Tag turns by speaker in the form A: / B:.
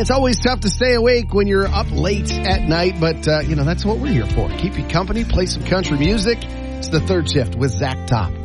A: It's always tough to stay awake when you're up late at night, but, that's what we're here for. Keep you company, play some country music. It's the Third Shift with Zach Top.